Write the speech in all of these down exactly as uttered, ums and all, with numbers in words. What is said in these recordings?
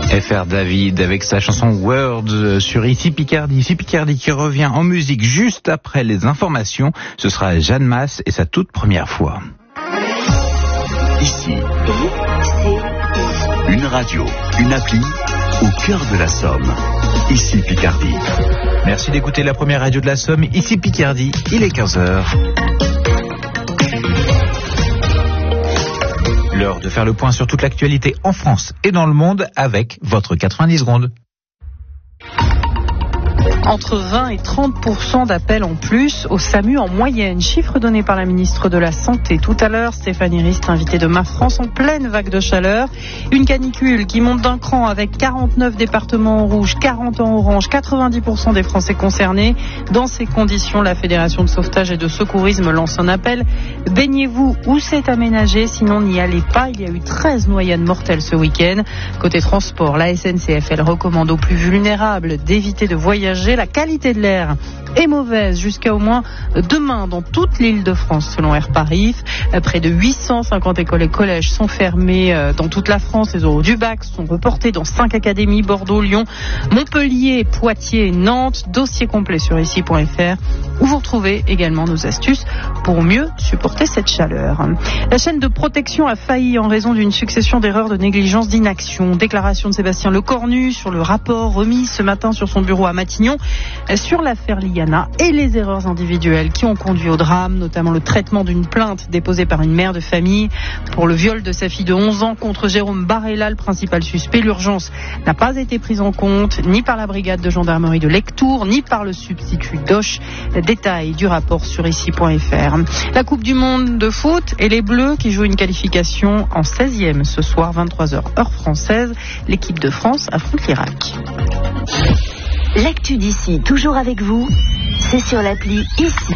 F R David avec sa chanson Words sur Ici Picardie. Ici Picardie qui revient en musique juste après les informations. Ce sera Jeanne Masse et sa toute première fois. Ici, une radio, une appli au cœur de la Somme. Ici Picardie. Merci d'écouter la première radio de la Somme. Ici Picardie, il est quinze heures. L'heure de faire le point sur toute l'actualité en France et dans le monde avec votre quatre-vingt-dix secondes. Entre vingt et trente pour cent d'appels en plus au SAMU en moyenne. Chiffre donné par la ministre de la Santé tout à l'heure, Stéphanie Rist, invitée de Ma France en pleine vague de chaleur. Une canicule qui monte d'un cran avec quarante-neuf départements en rouge, quarante en orange, quatre-vingt-dix pour cent des Français concernés. Dans ces conditions, la Fédération de sauvetage et de secourisme lance un appel. Baignez-vous où c'est aménagé, sinon n'y allez pas. Il y a eu treize noyades mortelles ce week-end. Côté transport, la S N C F, elle recommande aux plus vulnérables d'éviter de voyager. La qualité de l'air est mauvaise jusqu'à au moins demain dans toute l'île de France selon Air Paris. Près de huit cent cinquante écoles et collèges sont fermés dans toute la France. Les oraux du bac sont reportés dans cinq académies, Bordeaux, Lyon, Montpellier, Poitiers et Nantes. Dossier complet sur ici point f r où vous retrouvez également nos astuces pour mieux supporter cette chaleur. La chaîne de protection a failli en raison d'une succession d'erreurs, de négligence, d'inaction. Déclaration de Sébastien Lecornu sur le rapport remis ce matin sur son bureau à Matignon sur l'affaire Liana et les erreurs individuelles qui ont conduit au drame, notamment le traitement d'une plainte déposée par une mère de famille pour le viol de sa fille de onze ans contre Jérôme Barella, le principal suspect. L'urgence n'a pas été prise en compte ni par la brigade de gendarmerie de Lectoure, ni par le substitut d'Auch. Détail du rapport sur ici point f r. La Coupe du Monde de foot et les Bleus qui jouent une qualification en seizième ce soir, vingt-trois heures heure française. L'équipe de France affronte l'Irak. L'actu d'ici, toujours avec vous, c'est sur l'appli Ici.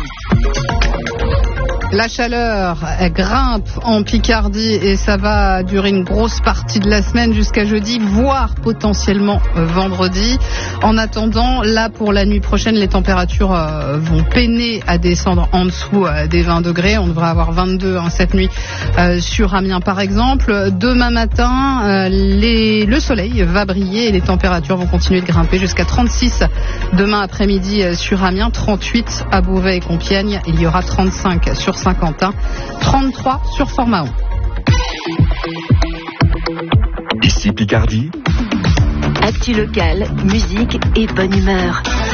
La chaleur grimpe en Picardie et ça va durer une grosse partie de la semaine jusqu'à jeudi, voire potentiellement vendredi. En attendant, là pour la nuit prochaine, les températures vont peiner à descendre en dessous des vingt degrés. On devrait avoir vingt-deux hein, cette nuit euh, sur Amiens par exemple. Demain matin, euh, les... le soleil va briller et les températures vont continuer de grimper jusqu'à trente-six demain après-midi sur Amiens, trente-huit à Beauvais et Compiègne. Il y aura trente-cinq sur Saint-Quentin, trente-trois sur Fort-Mahon. Ici Picardie. Actu locale, musique et bonne humeur.